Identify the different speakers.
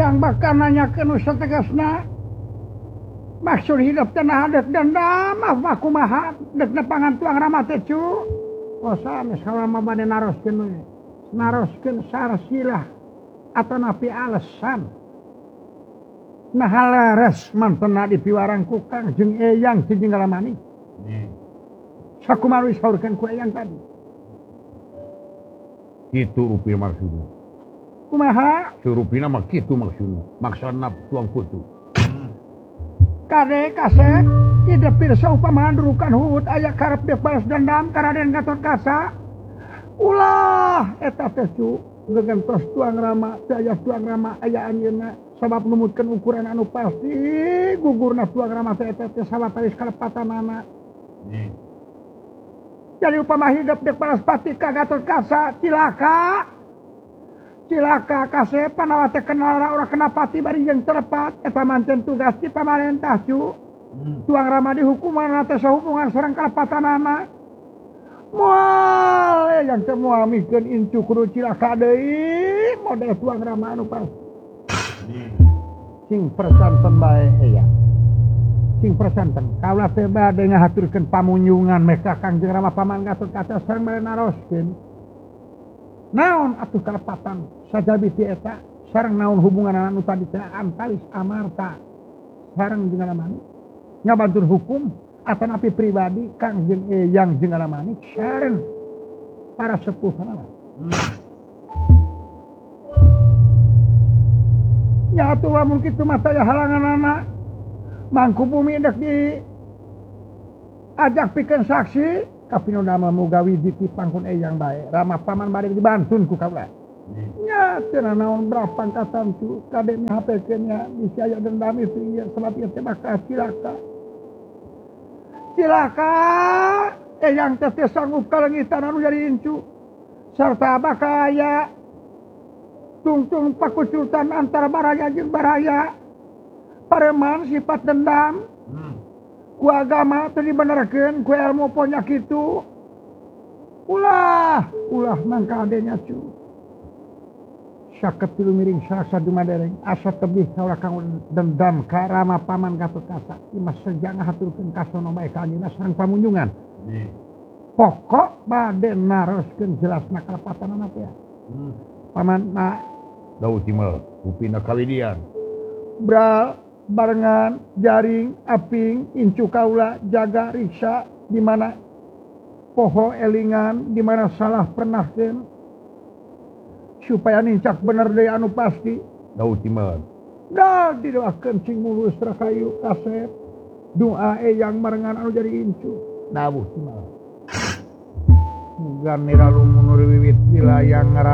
Speaker 1: Eyang bakal nanyakeun nu sategasna. Maksud hidup teh nah dek dendam mah kumaha dekna pangan tuang Rama teh cu. Kosa geus salama bade naroskeun we. Naroskeun sarsilah atau napi alasan. Nah leres mantena dipiwarang ku Kang jeung Eyang jeung Galamani. Sakumaha disaurkeun ku Eyang tadi.
Speaker 2: Kitu rupi maksudna.
Speaker 1: Kumaha?
Speaker 2: Surupina mah kitu maksudna. Maksudna tuang putu.
Speaker 1: Kade kasep ide pirsa upamahan durukan huut aya karep dek balas dendam ka Raden Gatotkaca. Ulah eta teh cu gegentos tuang Rama teh aya tuang Rama aya anjeunna sabab numutkeun ukuran anu pasti gugurna tuang Rama teh eta teh sawatawis kalepatanana. Jadi upama hidup dek balas pati ka Gatotkaca cilaka kasep panawa teh kenal urang kena pati bari jeung terepat eta manten tugas ti pamarentah cu. Tuang Rama dihukuman teh sahubungan sareng kalepatanana. Moal yang teh moal mikeun incu kudu cilaka deui model tuang Rama anu pas. Sing persanten bae ya. Sing persanten kaula teh bade ngahaturkeun pamunjungan meka Kangjeng Rama Paman Gatotkaca sareng bade naroskeun. Naon atuh kalepatan sajabi ti eta sareng naon hubungan anu tadi teh antalis Amarta sareng jeung Galamani ngabantur hukum atanapi pribadi Kang jeung Eyang jeung Galamani sareng para sepuh sana. Nya atuh lamun kitu mah taya halanganana mangku bumi dek di ajak pikeun saksi kapino nama muga wiji ti pangkun Eyang bae Rama Paman bade dibantun ku kaula. Nya teu naon berapa angkatan cu kade nya hapekeun nya bisi aya dendam itu ieu sabab ieu teh bakal cilaka. Cilaka Eyang teh sanggup kalengitan anu jadi incu sarta bakal aya tungtung pakucutan antara baraya jeung baraya. Pareman sifat dendam. Ku agama teu dibenerkeun ku ilmu ponya kitu. Ulah mangka adenya cu. Saket tilu miring sarasa dumadereng asa tebih kaula kang dendam ka Rama Paman Gatotkaca. Imas sejang ngahaturkeun kasono bae ka anjeunna sareng pamunjungan. Pokok bade naroskeun jelasna kalepatanana teh. Paman na
Speaker 2: Daud timel upina kalidian.
Speaker 1: Bral barengan jaring aping incu kaula jaga riksa di mana poho elingan di mana salah pernahkeun supaya nincak bener deui anu pasti.
Speaker 2: Daud timel.
Speaker 1: Da didoakeun cing mulus rakayu kasep doa Eyang marengan anu jadi incu.
Speaker 2: Dawuh timel.
Speaker 1: Muga nira lumun wiwit wilayah